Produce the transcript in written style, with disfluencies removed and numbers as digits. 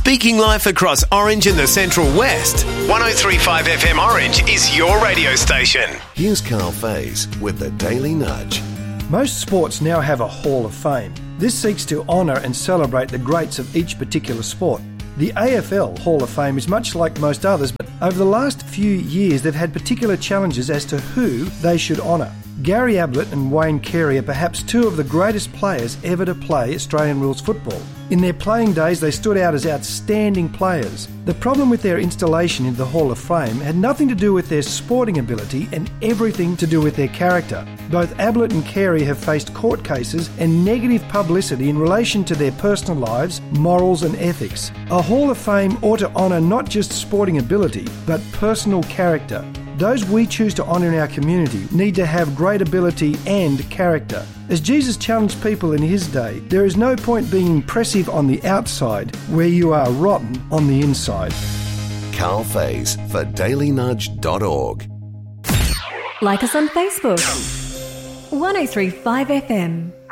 Speaking life across Orange and the Central West, 103.5 FM Orange is your radio station. Here's Carl Faze with the Daily Nudge. Most sports now have a Hall of Fame. This seeks to honour and celebrate the greats of each particular sport. The AFL Hall of Fame is much like most others, but over the last few years they've had particular challenges as to who they should honour. Gary Ablett and Wayne Carey are perhaps two of the greatest players ever to play Australian rules football. In their playing days, they stood out as outstanding players. The problem with their installation into the Hall of Fame had nothing to do with their sporting ability and everything to do with their character. Both Ablett and Carey have faced court cases and negative publicity in relation to their personal lives, morals and ethics. A Hall of Fame ought to honour not just sporting ability, but personal character. Those we choose to honour in our community need to have great ability and character. As Jesus challenged people in his day, there is no point being impressive on the outside where you are rotten on the inside. Carl Faze for dailynudge.org. Like us on Facebook. 103.5 FM.